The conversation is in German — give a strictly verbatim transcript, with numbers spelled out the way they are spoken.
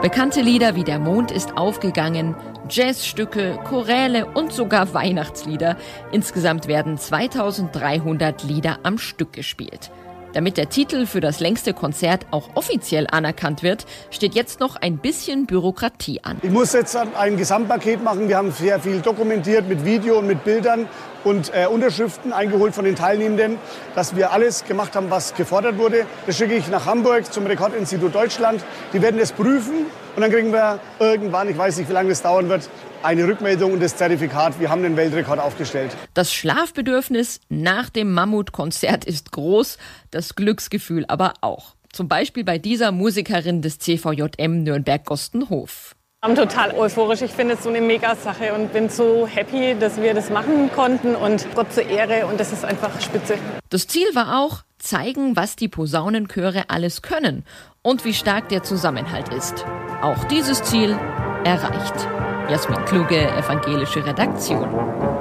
Bekannte Lieder wie Der Mond ist aufgegangen, Jazzstücke, Choräle und sogar Weihnachtslieder. Insgesamt werden zweitausenddreihundert Lieder am Stück gespielt. Damit der Titel für das längste Konzert auch offiziell anerkannt wird, steht jetzt noch ein bisschen Bürokratie an. Ich muss jetzt ein Gesamtpaket machen. Wir haben sehr viel dokumentiert mit Video und mit Bildern und äh, Unterschriften eingeholt von den Teilnehmenden, dass wir alles gemacht haben, was gefordert wurde. Das schicke ich nach Hamburg zum Rekordinstitut Deutschland. Die werden das prüfen und dann kriegen wir irgendwann, ich weiß nicht, wie lange das dauern wird, eine Rückmeldung und das Zertifikat. Wir haben den Weltrekord aufgestellt. Das Schlafbedürfnis nach dem Mammutkonzert ist groß, das Glücksgefühl aber auch. Zum Beispiel bei dieser Musikerin des C V J M Nürnberg-Gostenhof. Ich bin total euphorisch. Ich finde es so eine Mega-Sache und bin so happy, dass wir das machen konnten und Gott zur Ehre und das ist einfach spitze. Das Ziel war auch, zeigen, was die Posaunenchöre alles können und wie stark der Zusammenhalt ist. Auch dieses Ziel erreicht. Jasmin Kluge, Evangelische Redaktion.